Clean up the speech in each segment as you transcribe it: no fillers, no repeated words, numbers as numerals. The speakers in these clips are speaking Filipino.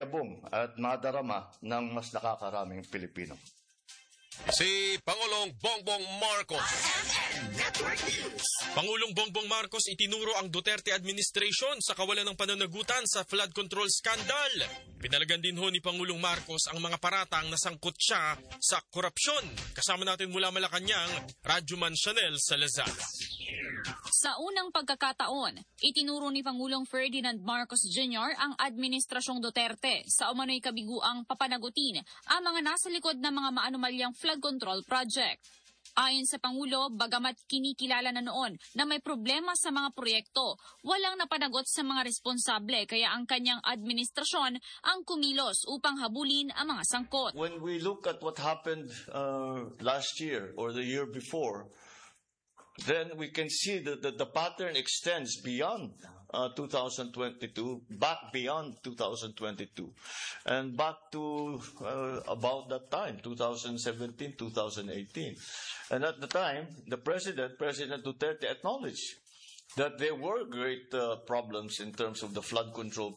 bong at madarama ng mas nakakaraming Pilipino. Si Pangulong Bongbong Marcos. Pangulong Bongbong Marcos itinuro ang Duterte administration sa kawalan ng pananagutan sa flood control scandal. Pinalagan din ho ni Pangulong Marcos ang mga paratang nasangkot siya sa korupsyon. Kasama natin mula Malacanang, Radyoman Chanel Salazar. Sa unang pagkakataon, itinuro ni Pangulong Ferdinand Marcos Jr. ang Administrasyong Duterte sa umano'y kabiguang papanagutin ang mga nasa likod ng mga maanumalyang flood control project. Ayon sa Pangulo, bagamat kinikilala na noon na may problema sa mga proyekto, walang napanagot sa mga responsable kaya ang kanyang administrasyon ang kumilos upang habulin ang mga sangkot. When we look at what happened last year or the year before, then we can see that the pattern extends beyond 2022, back beyond 2022, and back to about that time, 2017, 2018. And at the time, the President Duterte, acknowledged that there were great problems in terms of the flood control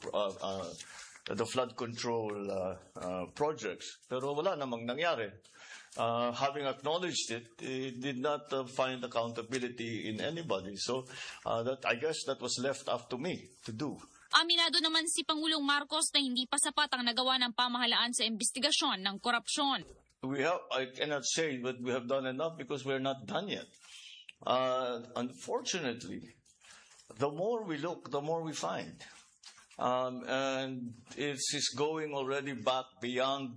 projects. Pero wala namang nangyari. Having acknowledged it, he did not find accountability in anybody. So I guess that was left up to me to do. Aminado naman si Pangulong Marcos na hindi pa sapat ang nagawa ng pamahalaan sa investigasyon ng korupsyon. I cannot say that we have done enough because we're not done yet. Unfortunately, the more we look, the more we find. And it is going already back beyond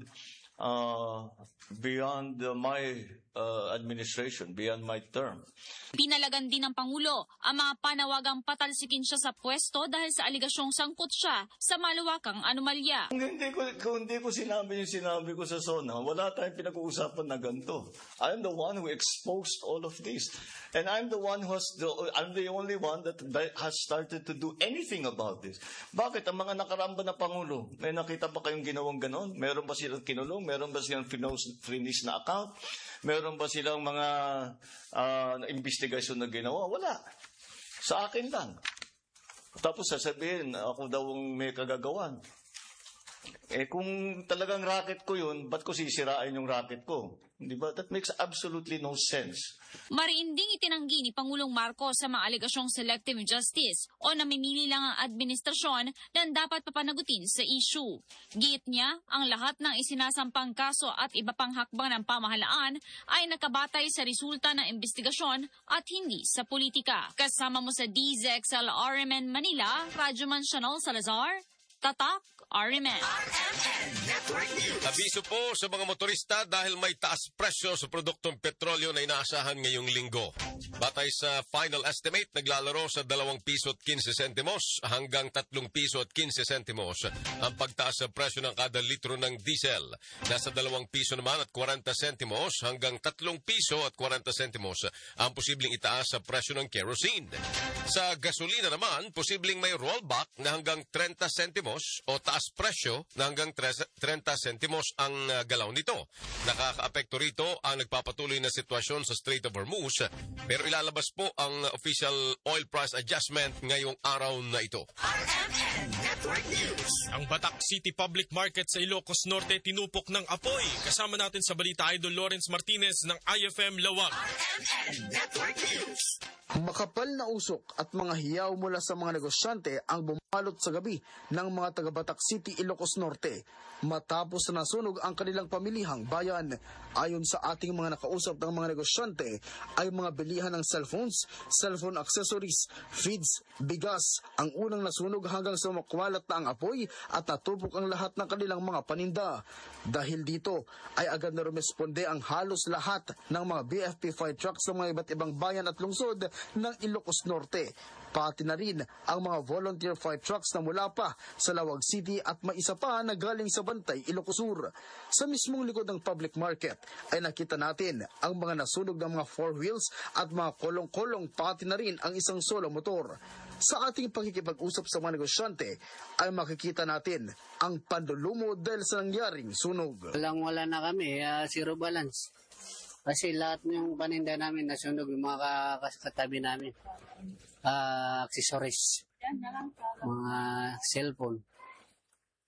my administration, beyond my term. Pinalagan din ng Pangulo ang mga panawagang patalsikin siya sa pwesto dahil sa aligasyong sangkot siya sa malawakang anomalya. Kung hindi ko sinabi yung sinabi ko sa SONA, wala tayong pinag-uusapan na ganito. I'm the one who exposed all of this. And I'm the only one that has started to do anything about this. Bakit? Ang mga nakaramba na Pangulo, may nakita ba kayong ginawang ganon? Meron ba silang kinulong? Meron ba silang finish na account? Meron ba silang mga investigasyon na ginawa? Wala. Sa akin lang. Tapos sasabihin, ako daw may kagagawan. Kung talagang racket ko yun, ba't ko sisirain yung racket ko? Di ba? That makes absolutely no sense. Mariinding itinanggi ni Pangulong Marcos sa mga alegasyong selective justice o namimili lang ang administrasyon na dapat papanagutin sa issue. Giit niya, ang lahat ng isinasampang kaso at iba pang hakbang ng pamahalaan ay nakabatay sa resulta ng investigasyon at hindi sa politika. Kasama mo sa DZXL RMN Manila, Radyoman Chanel Salazar, Tatak RMN. Abiso po sa mga motorista dahil may taas presyo sa produktong petrolyo na inaasahan ngayong linggo. Batay sa final estimate, naglalaro sa 2 piso at 15 sentimos hanggang 3 piso at 15 sentimos ang pagtaas sa presyo ng kada litro ng diesel. Nasa 2 piso naman at 40 sentimos hanggang 3 piso at 40 sentimos ang posibleng itaas sa presyo ng kerosene. Sa gasolina naman, posibleng may rollback na hanggang 30 sentimos o taas presyo na hanggang 30 sentimos ang galaw nito. Nakakaapekto rito ang nagpapatuloy na sitwasyon sa Strait of Hormuz, pero ilalabas po ang official oil price adjustment ngayong araw na ito. Ang Batak City Public Market sa Ilocos Norte tinupok ng apoy. Kasama natin sa balita Idol Lawrence Martinez ng IFM Lawag. Makapal na usok at mga hiyaw mula sa mga negosyante ang bumalot sa gabi ng mga taga-Batak City, Ilocos Norte matapos na nasunog ang kanilang pamilihang bayan. Ayon sa ating mga nakausap ng mga negosyante ay mga bilihan ng cellphones, cellphone accessories, feeds, bigas ang unang nasunog hanggang sa makwalat na ang apoy at natupok ang lahat ng kanilang mga paninda. Dahil dito ay agad na rumesponde ang halos lahat ng mga BFP fire trucks sa mga iba't ibang bayan at lungsod ng Ilocos Norte. Pati na rin ang mga volunteer fire trucks na mula pa sa Lawag City at may isa pa na galing sa Bantay, Ilocos Sur. Sa mismong likod ng public market ay nakita natin ang mga nasunog ng mga four wheels at mga kolong-kolong, pati na rin ang isang solo motor. Sa ating pakikipag-usap sa mga negosyante ay makikita natin ang pandulumo dahil sa nangyaring sunog. Wala na kami, zero balance. Kasi lahat ng paninda namin nasunog, yung mga katabi namin. Accessories, mga cellphone.